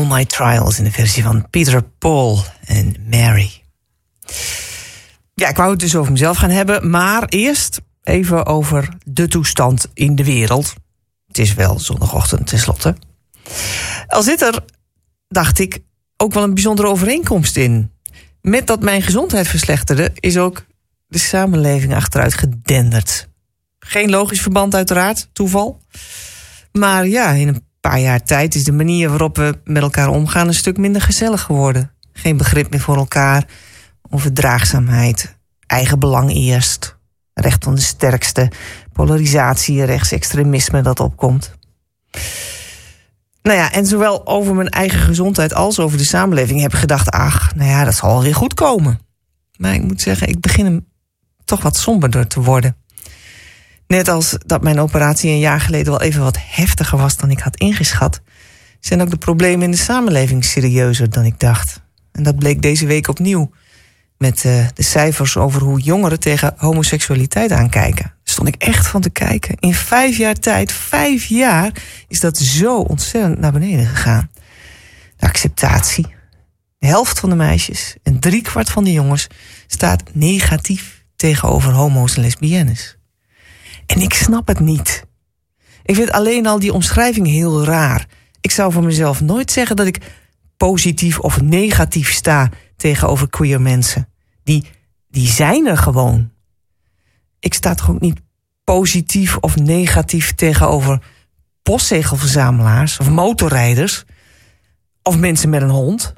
My Trials in de versie van Peter, Paul en Mary. Ja, ik wou het dus over mezelf gaan hebben, maar eerst even over de toestand in de wereld. Het is wel zondagochtend tenslotte. Al zit er, dacht ik, ook wel een bijzondere overeenkomst in. Met dat mijn gezondheid verslechterde, is ook de samenleving achteruit gedenderd. Geen logisch verband uiteraard, toeval. Maar ja, in een paar jaar tijd is de manier waarop we met elkaar omgaan een stuk minder gezellig geworden. Geen begrip meer voor elkaar, onverdraagzaamheid, eigen belang eerst, recht van de sterkste, polarisatie, rechtsextremisme dat opkomt. Nou ja, en zowel over mijn eigen gezondheid als over de samenleving heb ik gedacht, dat zal wel weer goed komen. Maar ik moet zeggen, ik begin toch wat somberder te worden. Net als dat mijn operatie een jaar geleden wel even wat heftiger was dan ik had ingeschat, zijn ook de problemen in de samenleving serieuzer dan ik dacht. En dat bleek deze week opnieuw met de cijfers over hoe jongeren tegen homoseksualiteit aankijken. Daar stond ik echt van te kijken. In 5 jaar tijd, 5 jaar, is dat zo ontzettend naar beneden gegaan. De acceptatie. De helft van de meisjes en 3/4 van de jongens staat negatief tegenover homo's en lesbiennes. En ik snap het niet. Ik vind alleen al die omschrijving heel raar. Ik zou van mezelf nooit zeggen dat ik positief of negatief sta tegenover queer mensen. Die zijn er gewoon. Ik sta toch ook niet positief of negatief tegenover postzegelverzamelaars of motorrijders of mensen met een hond.